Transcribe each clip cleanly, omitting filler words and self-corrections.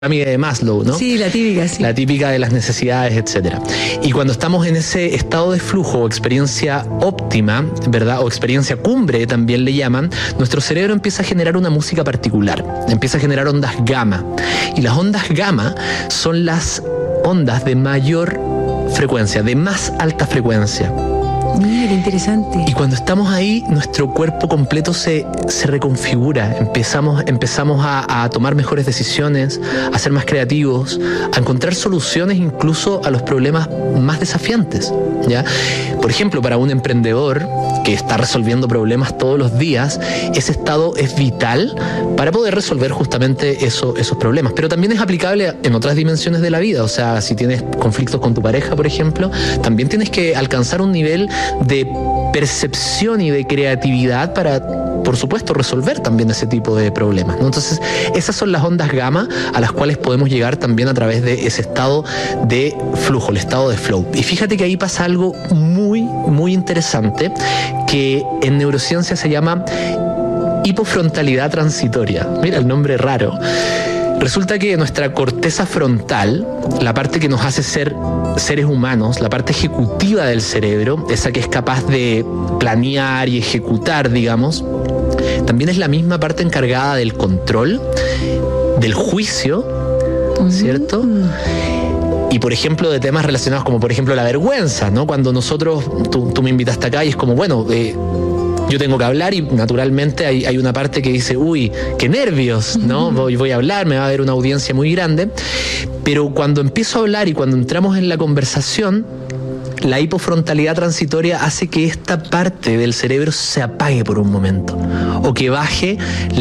pirámide de Maslow, ¿no? Sí, la típica, sí. La típica de las necesidades, etcétera. Y cuando estamos en ese estado de flujo o experiencia óptima, ¿verdad? O experiencia cumbre también le llaman, nuestro cerebro empieza a generar una música particular, empieza a generar ondas gamma. Y las ondas gamma son las ondas de mayor frecuencia, de más alta frecuencia. Mira, interesante. Y cuando estamos ahí, nuestro cuerpo completo se reconfigura. Empezamos a tomar mejores decisiones, a ser más creativos, a encontrar soluciones incluso a los problemas más desafiantes, ¿ya? Por ejemplo, para un emprendedor que está resolviendo problemas todos los días, ese estado es vital para poder resolver justamente esos problemas. Pero también es aplicable en otras dimensiones de la vida. O sea, si tienes conflictos con tu pareja, por ejemplo, también tienes que alcanzar un nivel de percepción y de creatividad para, por supuesto, resolver también ese tipo de problemas, ¿no? Entonces, esas son las ondas gamma a las cuales podemos llegar también a través de ese estado de flujo, el estado de flow. Y fíjate que ahí pasa algo muy, muy interesante que en neurociencia se llama hipofrontalidad transitoria. Mira el nombre raro. Resulta que nuestra corteza frontal, la parte que nos hace ser seres humanos, la parte ejecutiva del cerebro, esa que es capaz de planear y ejecutar, digamos, también es la misma parte encargada del control, del juicio, ¿cierto? Y por ejemplo de temas relacionados como por ejemplo la vergüenza, ¿no? Cuando nosotros, tú me invitaste acá y es como, bueno, yo tengo que hablar y naturalmente hay una parte que dice, uy, qué nervios, ¿no? Voy a hablar, me va a ver una audiencia muy grande. Pero cuando empiezo a hablar y cuando entramos en la conversación, la hipofrontalidad transitoria hace que esta parte del cerebro se apague por un momento o que baje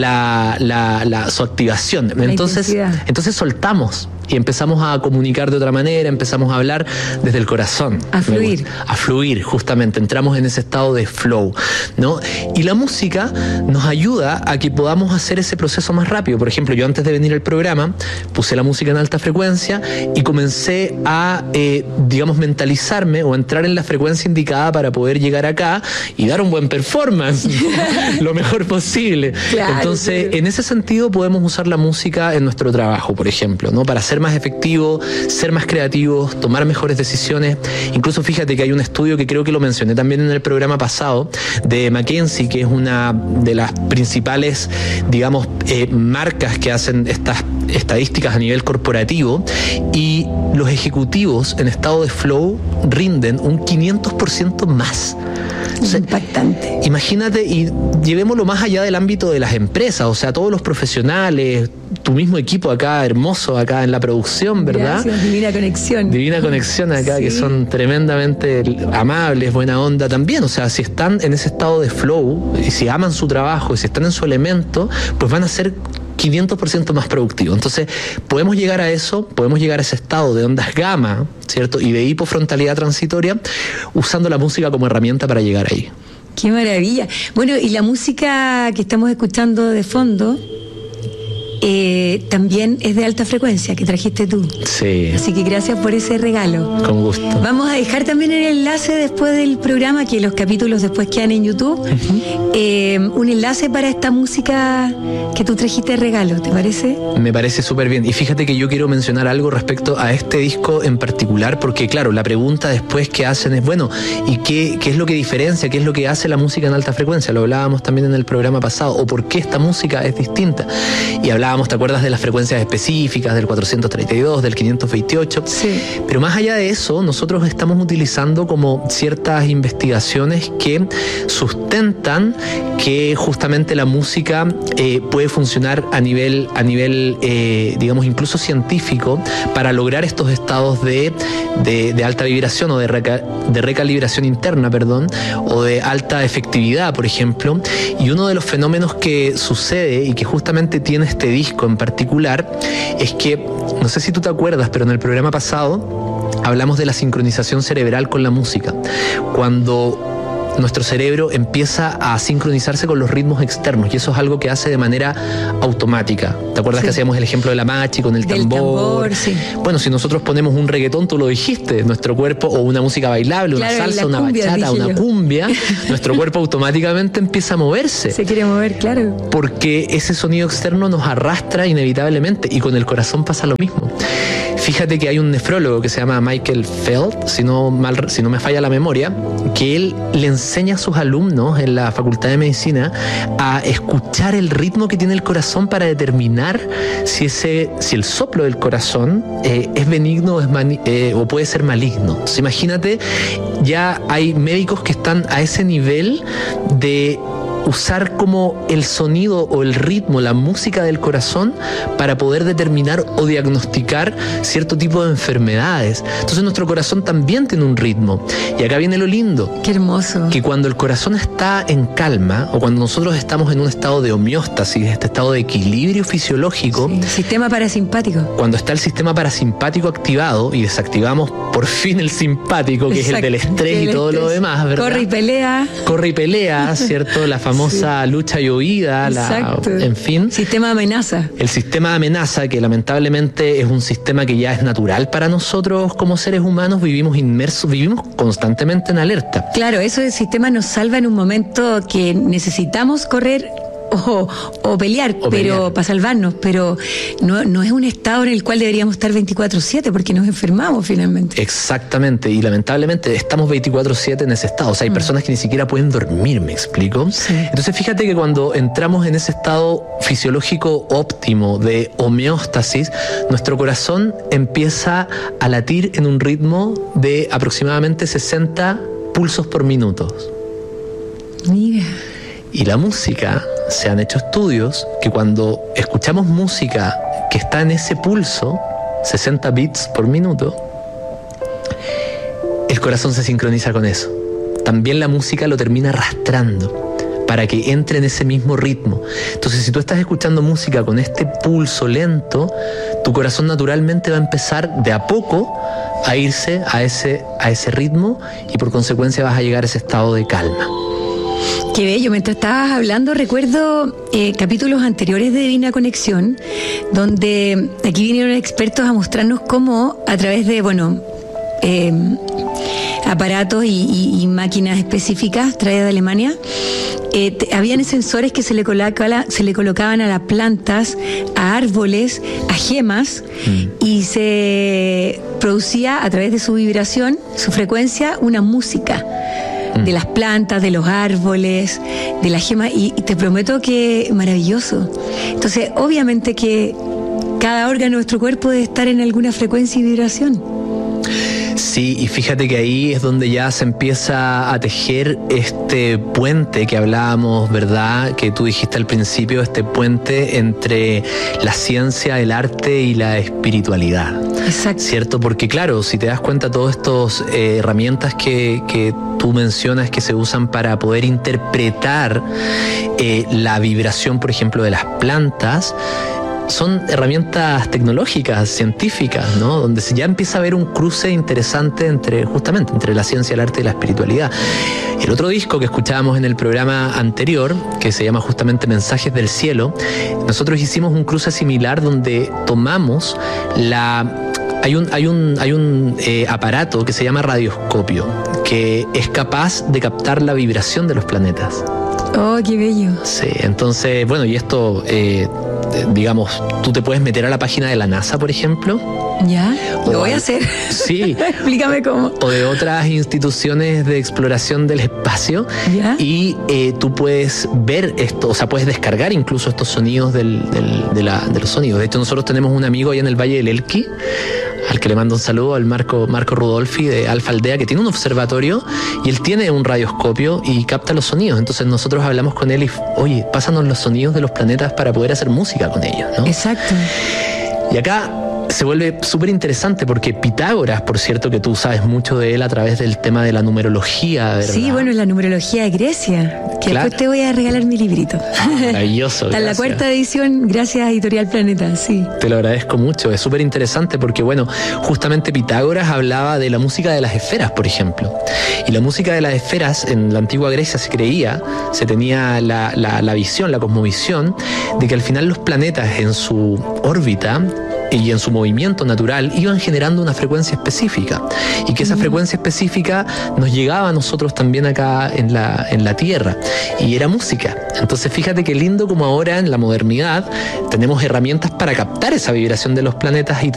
su activación. Entonces soltamos y empezamos a comunicar de otra manera, empezamos a hablar desde el corazón. A fluir. A fluir, justamente. Entramos en ese estado de flow, ¿no? Y la música nos ayuda a que podamos hacer ese proceso más rápido. Por ejemplo, yo antes de venir al programa puse la música en alta frecuencia y comencé a, digamos, mentalizarme o entrar en la frecuencia indicada para poder llegar acá y dar un buen performance, lo mejor posible. Claro, entonces, claro. En ese sentido podemos usar la música en nuestro trabajo, por ejemplo, ¿no? Para ser más efectivos, ser más creativos, tomar mejores decisiones. Incluso fíjate que hay un estudio que creo que lo mencioné también en el programa pasado, de McKinsey, que es una de las principales, digamos, marcas que hacen estas estadísticas a nivel corporativo, y los ejecutivos en estado de flow rinden un 500% más. O sea, impactante. Imagínate, y llevémoslo más allá del ámbito de las empresas, o sea, todos los profesionales, tu mismo equipo acá, hermoso acá en la producción, ¿verdad? Gracias, Divina Conexión. Divina Conexión acá, sí. Que son tremendamente amables, buena onda también. O sea, si están en ese estado de flow, y si aman su trabajo, y si están en su elemento, pues van a ser 500% más productivo. Entonces, podemos llegar a eso, podemos llegar a ese estado de ondas gamma, ¿cierto? Y de hipofrontalidad transitoria, usando la música como herramienta para llegar ahí. ¡Qué maravilla! Bueno, y la música que estamos escuchando de fondo también es de alta frecuencia, que trajiste tú. Sí. Así que gracias por ese regalo. Con gusto. Vamos a dejar también el enlace después del programa, que los capítulos después quedan en YouTube. Un enlace para esta música que tú trajiste de regalo, ¿te parece? Me parece súper bien. Y fíjate que yo quiero mencionar algo respecto a este disco en particular, porque claro, la pregunta después que hacen es, bueno, ¿y qué es lo que diferencia? ¿Qué es lo que hace la música en alta frecuencia? Lo hablábamos también en el programa pasado. ¿O por qué esta música es distinta? Y hablábamos, ¿te acuerdas de las frecuencias específicas, del 432, del 528? Sí. Pero más allá de eso, nosotros estamos utilizando como ciertas investigaciones que sustentan que justamente la música puede funcionar a nivel digamos, incluso científico, para lograr estos estados de alta vibración o de recalibración interna, o de alta efectividad, por ejemplo. Y uno de los fenómenos que sucede y que justamente tiene este disco en particular es que, no sé si tú te acuerdas, pero en el programa pasado hablamos de la sincronización cerebral con la música. Cuando nuestro cerebro empieza a sincronizarse con los ritmos externos, y eso es algo que hace de manera automática. ¿Te acuerdas que hacíamos el ejemplo de la machi con el tambor? Sí. Bueno, si nosotros ponemos un reggaetón, tú lo dijiste, nuestro cuerpo, o una música bailable, una salsa, una bachata, una cumbia, nuestro cuerpo automáticamente empieza a moverse. Se quiere mover, claro. Porque ese sonido externo nos arrastra inevitablemente, y con el corazón pasa lo mismo. Fíjate que hay un nefrólogo que se llama Michael Feld, si no me falla la memoria, que él le enseña a sus alumnos en la Facultad de Medicina a escuchar el ritmo que tiene el corazón para determinar si el soplo del corazón es benigno o puede ser maligno. Entonces, imagínate, ya hay médicos que están a ese nivel de usar como el sonido o el ritmo, la música del corazón para poder determinar o diagnosticar cierto tipo de enfermedades. Entonces nuestro corazón también tiene un ritmo. Y acá viene lo lindo. Qué hermoso. Que cuando el corazón está en calma, o cuando nosotros estamos en un estado de homeostasis, este estado de equilibrio fisiológico. Sí, sistema parasimpático. Cuando está el sistema parasimpático activado y desactivamos por fin el simpático, que Exacto, es el del estrés y todo lo demás, ¿verdad? Corre y pelea, ¿cierto? La famosa lucha y huida, en fin. Sistema de amenaza. El sistema de amenaza, que lamentablemente es un sistema que ya es natural para nosotros como seres humanos, vivimos constantemente en alerta. Claro, ese sistema nos salva en un momento que necesitamos correr o pelear, pero para salvarnos, pero no es un estado en el cual deberíamos estar 24/7 porque nos enfermamos finalmente. Exactamente, y lamentablemente estamos 24/7 en ese estado. O sea, hay personas que ni siquiera pueden dormir, ¿me explico? Sí. Entonces fíjate que cuando entramos en ese estado fisiológico óptimo de homeostasis, nuestro corazón empieza a latir en un ritmo de aproximadamente 60 pulsos por minuto. Mira. Y la música, se han hecho estudios que cuando escuchamos música que está en ese pulso, 60 beats por minuto, el corazón se sincroniza con eso. También la música lo termina arrastrando para que entre en ese mismo ritmo. Entonces, si tú estás escuchando música con este pulso lento, tu corazón naturalmente va a empezar de a poco a irse a ese ritmo, y por consecuencia vas a llegar a ese estado de calma. Qué bello. Mientras estabas hablando, recuerdo capítulos anteriores de Divina Conexión, donde aquí vinieron expertos a mostrarnos cómo a través de, aparatos y máquinas específicas traídas de Alemania, habían sensores que se le colocaban a las plantas, a árboles, a gemas, y se producía a través de su vibración, su frecuencia, una música de las plantas, de los árboles, de la gema, y te prometo que maravilloso. Entonces, obviamente que cada órgano de nuestro cuerpo debe estar en alguna frecuencia y vibración. Sí, y fíjate que ahí es donde ya se empieza a tejer este puente que hablábamos, ¿verdad? Que tú dijiste al principio, este puente entre la ciencia, el arte y la espiritualidad. Exacto. ¿Cierto? Porque claro, si te das cuenta, todas estas herramientas que tú mencionas que se usan para poder interpretar la vibración, por ejemplo, de las plantas, son herramientas tecnológicas, científicas, ¿no? Donde ya empieza a haber un cruce interesante entre la ciencia, el arte y la espiritualidad. El otro disco que escuchábamos en el programa anterior, que se llama justamente Mensajes del Cielo, nosotros hicimos un cruce similar donde tomamos hay un aparato que se llama radioscopio, que es capaz de captar la vibración de los planetas. Oh, qué bello. Sí, entonces, bueno, y esto, digamos, tú te puedes meter a la página de la NASA, por ejemplo. ¿Ya? Lo voy a hacer. Sí. Explícame cómo. O de otras instituciones de exploración del espacio. ¿Ya? Y tú puedes ver esto, o sea, puedes descargar incluso estos sonidos de los sonidos. De hecho, nosotros tenemos un amigo allá en el Valle del Elqui, al que le mando un saludo, al Marco Rudolfi de Alfa Aldea, que tiene un observatorio y él tiene un radioscopio y capta los sonidos. Entonces nosotros hablamos con él y, oye, pásanos los sonidos de los planetas para poder hacer música con ellos, ¿no? Exacto. Y acá se vuelve súper interesante porque Pitágoras, por cierto, que tú sabes mucho de él a través del tema de la numerología, ¿verdad? Sí, bueno, la numerología de Grecia, que claro. después te voy a regalar mi librito. Maravilloso. Está en la 4ª edición, gracias a Editorial Planeta, sí. Te lo agradezco mucho, es súper interesante porque, bueno, justamente Pitágoras hablaba de la música de las esferas, por ejemplo. Y la música de las esferas en la antigua Grecia se tenía la visión, la cosmovisión, de que al final los planetas en su órbita y en su movimiento natural iban generando una frecuencia específica y que esa frecuencia específica nos llegaba a nosotros también acá en la Tierra y era música. Entonces fíjate qué lindo como ahora en la modernidad tenemos herramientas para captar esa vibración de los planetas y